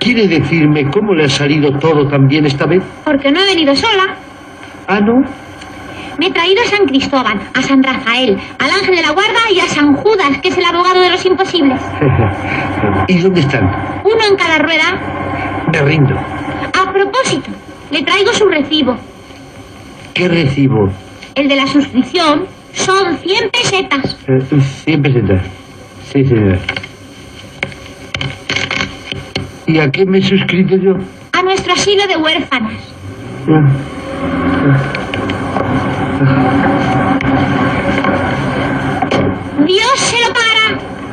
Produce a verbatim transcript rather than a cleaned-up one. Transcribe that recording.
¿Quiere decirme cómo le ha salido todo tan bien esta vez? Porque no he venido sola. ¿Ah, no? Me he traído a San Cristóbal, a San Rafael, al Ángel de la Guarda y a San Judas, que es el abogado de los imposibles. ¿Y dónde están? Uno en cada rueda. Me rindo. A propósito, le traigo su recibo. ¿Qué recibo? El de la suscripción. Son cien pesetas. Eh, cien pesetas. Sí, señora. ¿Y a qué me he suscrito yo? A nuestro asilo de huérfanas. Ah, ah.